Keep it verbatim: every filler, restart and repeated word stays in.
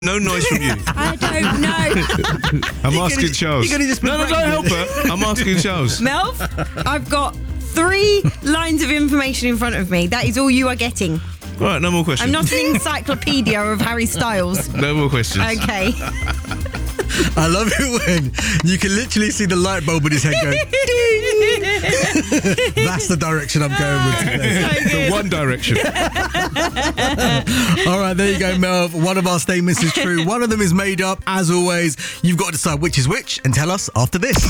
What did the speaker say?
No noise from you. I don't know. I'm asking gonna- Charles. you're gonna just be no, no, don't help pregnant. her. I'm asking Charles. Melv, I've got three lines of information in front of me. That is all you are getting. Right, no more questions. I'm not an encyclopedia of Harry Styles. No more questions. Okay. I love it when you can literally see the light bulb in his head going. That's the direction I'm going with today. The one direction. All right, there you go, Melv. One of our statements is true. One of them is made up. As always, you've got to decide which is which and tell us after this.